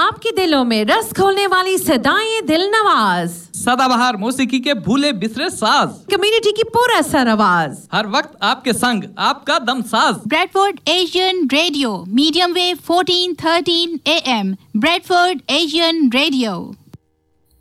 आपके दिलों में रस खोलने वाली सदाएं दिल नवाज, सदाबहार मौसीकी के भूले बिसरे साज, कम्युनिटी की पूरा सर आवाज, हर वक्त आपके संग आपका दम साज। Bradford Asian radio, medium wave 1413 AM, Bradford Asian radio.